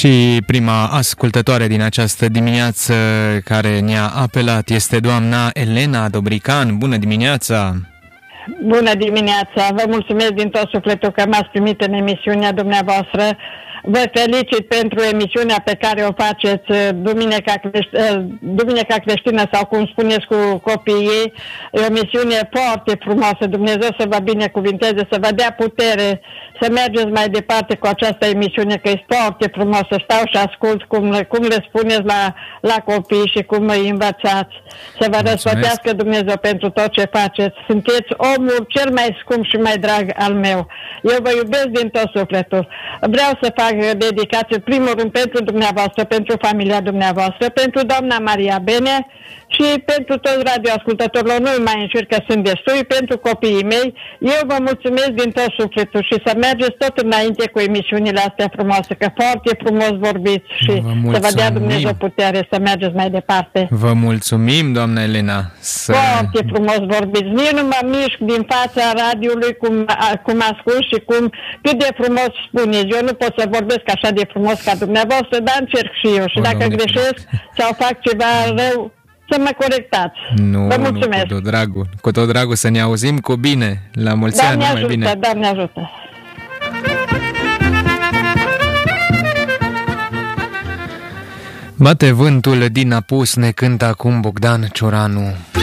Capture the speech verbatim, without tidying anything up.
Și prima ascultătoare din această dimineață care ne-a apelat este doamna Elena Dobrican. Bună dimineața! Bună dimineața! Vă mulțumesc din tot sufletul că m-ați primit în emisiunea dumneavoastră. Vă felicit pentru emisiunea pe care o faceți Duminica, Creș- Duminica Creștină sau cum spuneți cu copiii. E o emisiune foarte frumoasă. Dumnezeu să vă binecuvinteze, să vă dea putere să mergeți mai departe cu această emisiune, că e foarte frumos să stau și ascult cum, cum le spuneți la, la copii și cum îi învățați. Să vă răsplătească Dumnezeu pentru tot ce faceți. Sunteți omul cel mai scump și mai drag al meu. Eu vă iubesc din tot sufletul. Vreau să fac dedicație, primul rând, pentru dumneavoastră, pentru familia dumneavoastră, pentru doamna Maria Bene și pentru toți radioascultătorilor. Nu mai încerc că sunt destui, pentru copiii mei. Eu vă mulțumesc din tot sufletul și să mergeți tot înainte cu emisiunile astea frumoase, că foarte frumos vorbiți și să vă dea Dumnezeu putere să mergeți mai departe. Vă mulțumim, doamna Elena. Să... Foarte frumos vorbiți. Nici nu mă mișc din fața radioului cum, cum ascult și cum cât de frumos spuneți. Eu nu pot să vorbesc așa de frumos ca dumneavoastră, dar încerc și eu. Și dacă greșesc sau fac ceva rău, să mă corectați. Nu, vă mulțumesc. Nu, cu tot dragul. Cu tot dragul să ne auzim cu bine. La mulți ani, numai bine. Doamne ajută. Bate vântul din apus, ne cântă acum Bogdan Cioranu.